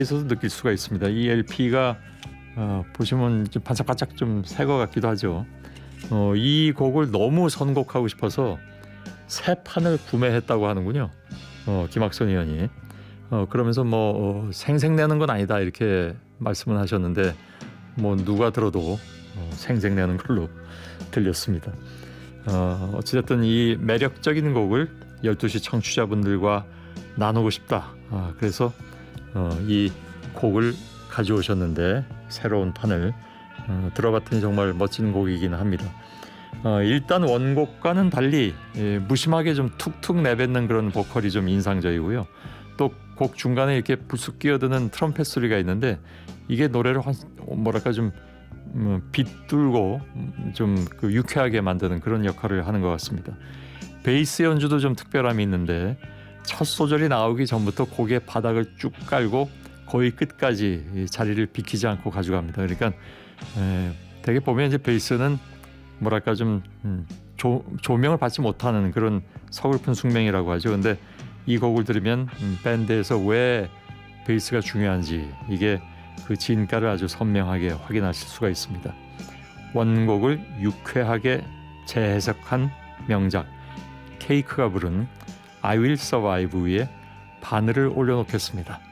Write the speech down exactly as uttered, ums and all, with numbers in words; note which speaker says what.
Speaker 1: 에서도 느낄 수가 있습니다. 이 엘피가 어, 보시면 좀 반짝반짝 좀 새 것 같기도 하죠. 어, 이 곡을 너무 선곡하고 싶어서 새 판을 구매했다고 하는군요. 어, 김학선 의원이. 어, 그러면서 뭐 어, 생색내는 건 아니다 이렇게 말씀을 하셨는데 뭐 누가 들어도 어, 생색내는 걸로 들렸습니다. 어, 어찌됐든 이 매력적인 곡을 열두 시 청취자분들과 나누고 싶다. 아, 그래서 어, 이 곡을 가져오셨는데 새로운 판을 어, 들어봤더니 정말 멋진 곡이긴 합니다. 어, 일단 원곡과는 달리 예, 무심하게 좀 툭툭 내뱉는 그런 보컬이 좀 인상적이고요. 또 곡 중간에 이렇게 불쑥 끼어드는 트럼펫 소리가 있는데 이게 노래를 환, 뭐랄까 좀 음, 비뚤고 좀 그 유쾌하게 만드는 그런 역할을 하는 것 같습니다. 베이스 연주도 좀 특별함이 있는데 첫 소절이 나오기 전부터 곡의 바닥을 쭉 깔고 거의 끝까지 자리를 비키지 않고 가져갑니다. 그러니까 에, 되게 보면 이제 베이스는 뭐랄까 좀 음, 조, 조명을 받지 못하는 그런 서글픈 숙명이라고 하죠. 근데 이 곡을 들으면 음, 밴드에서 왜 베이스가 중요한지 이게 그 진가를 아주 선명하게 확인하실 수가 있습니다. 원곡을 유쾌하게 재해석한 명작 케이크가 부른 I Will Survive 위에 바늘을 올려놓겠습니다.